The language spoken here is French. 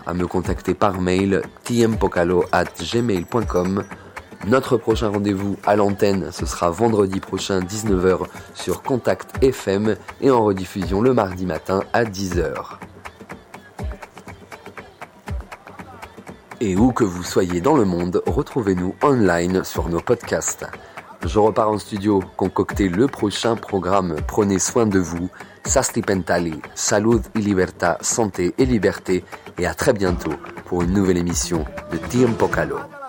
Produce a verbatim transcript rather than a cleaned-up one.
à me contacter par mail tiempocalo arobase gmail point com. Notre prochain rendez-vous à l'antenne, ce sera vendredi prochain dix-neuf heures sur Contact F M et en rediffusion le mardi matin à dix heures. Et où que vous soyez dans le monde, retrouvez-nous online sur nos podcasts. Je repars en studio concocter le prochain programme. Prenez soin de vous. Sasti Pentali, Salud y Libertad, Santé et Liberté. Et à très bientôt pour une nouvelle émission de Tiempocalo.